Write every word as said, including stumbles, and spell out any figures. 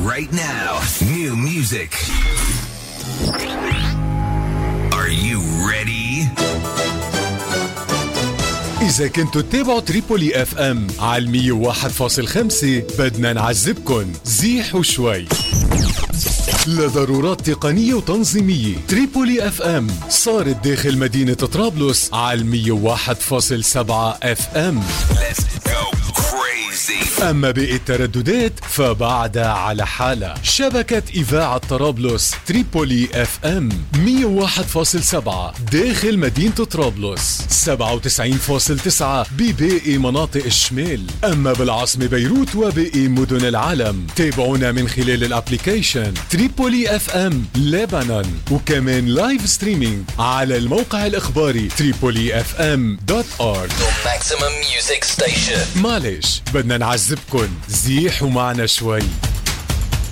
right now. New music. Are you ready? إذا كنتوا تتابعوا تريبولي اف ام على مية وواحد فاصل خمسة بدنا نعذبكن زيحوا شوي. لضرورات تقنية وتنظيمية تريبولي اف ام صارت داخل مدينة طرابلس على مية وواحد فاصل سبعة اف ام. أما باقي الترددات فبعدها على حالة. شبكة إذاعة طرابلس تريبولي اف ام مية وواحد فاصل سبعة داخل مدينة طرابلس، سبعة وتسعين فاصل تسعة بباقي مناطق الشمال. أما بالعاصمة بيروت وباقي مدن العالم تابعونا من خلال الابليكيشن تريبولي اف ام لبنان، وكمان لايف ستريمينج على الموقع الإخباري تريبولي اف ام دوت ار. Maximum Music Station. معلش بدنا نعذبكن زيحوا معنا شوي.